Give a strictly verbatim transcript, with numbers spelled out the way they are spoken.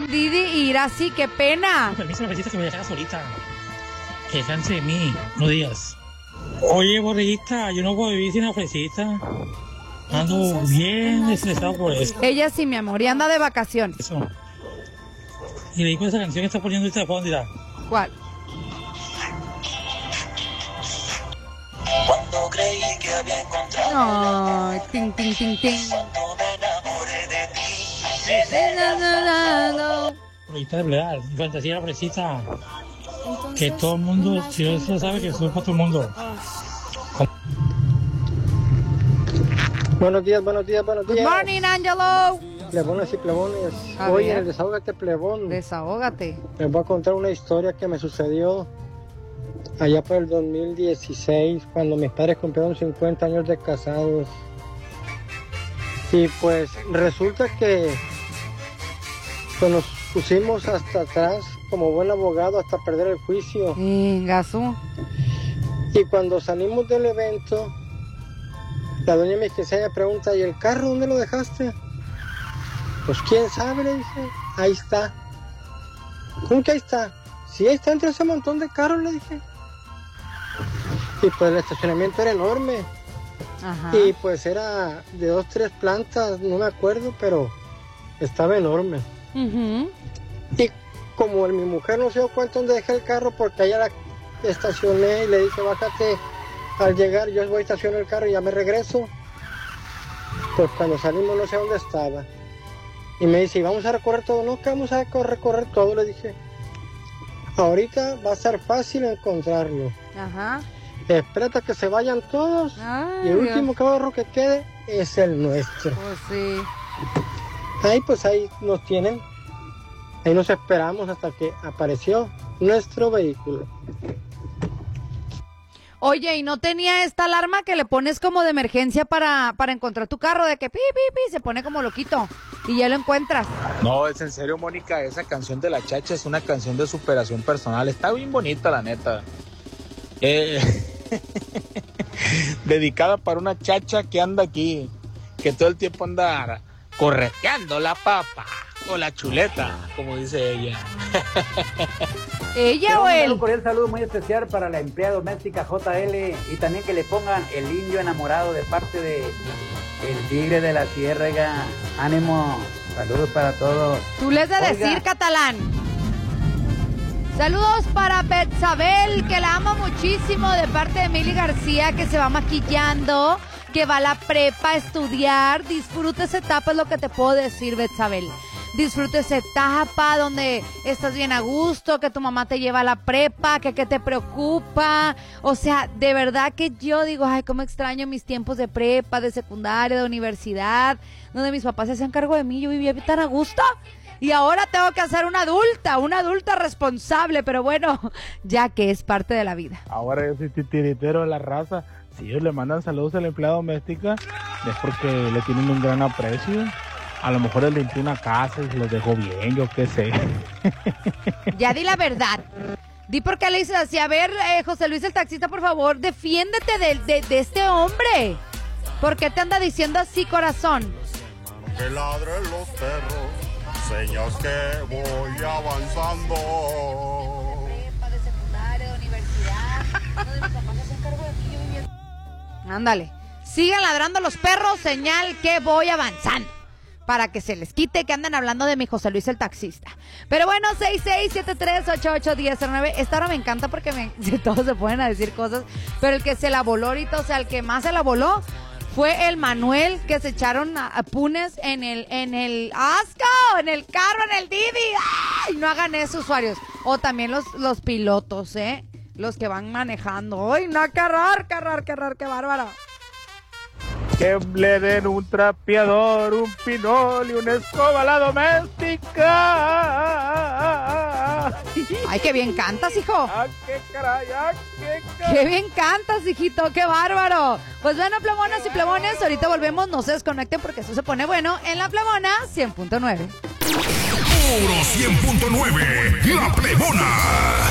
Didi, ir así, qué pena. Permiso, me dijiste que me dejara solita. Que canse de mí, no digas. Oye, borreguita, yo no puedo vivir sin la fresita. Ando bien estresado por esto. Ella sí, mi amor, y anda de vacaciones. Eso. Y le digo esa canción que está poniendo ahorita de fondo, dirá. ¿Cuál? Cuando creí que había encontrado Ay, tin, tin, tin, tin. cuando me enamoré de ti. Borreguita de plegar, mi fantasía la fresita. Que todo el mundo, si Dios sabe que soy para todo el mundo. Buenos días, buenos días, buenos días. Good morning, Angelo. Plebones y plebones. A Hoy ver. en el Desahógate Plebón Desahógate. les voy a contar una historia que me sucedió allá por el dos mil dieciséis, cuando mis padres cumplieron cincuenta años de casados. Y pues resulta que pues nos pusimos hasta atrás como buen abogado hasta perder el juicio. Gasú. Y cuando salimos del evento, la doña Mexicana me pregunta, ¿y el carro dónde lo dejaste? Pues quién sabe, le dije. Ahí está. ¿Cómo que ahí está? Sí, ahí está entre ese montón de carros, le dije. Y pues el estacionamiento era enorme. Ajá. Y pues era de dos, tres plantas, no me acuerdo, pero estaba enorme. Uh-huh. Y como mi mujer no se dio cuenta dónde dejé el carro, porque allá la estacioné y le dije, bájate. Al llegar yo voy a estacionar el carro y ya me regreso. Pues cuando salimos no sé dónde estaba. Y me dice, ¿y vamos a recorrer todo? No, que vamos a recorrer todo, le dije. Ahorita va a ser fácil encontrarlo. Ajá. Espérate a que se vayan todos. Ay, y el Dios. último carro que quede es el nuestro. Pues sí. Ahí pues ahí nos tienen. Ahí nos esperamos hasta que apareció nuestro vehículo. Oye, ¿y no tenía esta alarma que le pones como de emergencia para, para encontrar tu carro? De que pi, pi, pi, se pone como loquito y ya lo encuentras. No, es en serio, Mónica, esa canción de La Chacha es una canción de superación personal. Está bien bonita, la neta. Eh, dedicada para una chacha que anda aquí, que todo el tiempo anda correteando la papa o la chuleta, como dice ella. ¿Ella o él? Un cordial saludo muy especial para la empleada doméstica J L y también que le pongan el indio enamorado de parte de el tigre de la sierra. Ánimo, saludos para todos. Tú les de Oiga. decir, catalán. Saludos para Betzabel, que la amo muchísimo, de parte de Mili García, que se va maquillando, que va a la prepa a estudiar. Disfruta esa etapa, es lo que te puedo decir, Betzabel. Disfruta esa etapa donde estás bien a gusto, que tu mamá te lleva a la prepa, que, que te preocupa. O sea, de verdad que yo digo, ay, cómo extraño mis tiempos de prepa, de secundaria, de universidad, donde mis papás se hacían cargo de mí, yo vivía tan a gusto. Y ahora tengo que hacer una adulta, una adulta responsable, pero bueno, ya que es parte de la vida. Ahora yo soy titiritero de la raza. Si ellos le mandan saludos a la empleada doméstica, es porque le tienen un gran aprecio. A lo mejor él limpió una casa y se los dejó bien, yo qué sé. Ya di la verdad. Di por qué le dices así. A ver, eh, José Luis el taxista, por favor, defiéndete de, de, de este hombre. ¿Por qué te anda diciendo así, corazón? Que ladren los perros, señas que voy avanzando. Ándale. Sigan ladrando los perros, señal que voy avanzando. Para que se les quite que andan hablando de mi José Luis el taxista. Pero bueno, seis seis siete tres ocho ocho uno cero nueve. Esta hora me encanta porque me, todos se pueden a decir cosas. Pero el que se la voló ahorita, o sea, el que más se la voló fue el Manuel, que se echaron a, a punes en el, en el asco, en el carro, en el Didi. ¡Ay! No hagan eso, usuarios. O también los, los pilotos, ¿eh? Los que van manejando. ¡Ay, no! ¡Carrar, carrar, carrar! ¡Qué bárbaro! Que le den un trapeador, un pinol y una escoba a la doméstica. ¡Ay, qué bien cantas, hijo! ¡Ah, qué caray! ¡Ah, qué caray! ¡Qué bien cantas, hijito! ¡Qué bárbaro! Pues bueno, plemonas y plemones, ahorita volvemos, no se desconecten porque eso se pone bueno en La Plebona cien punto nueve. Oro cien punto nueve, La Plebona.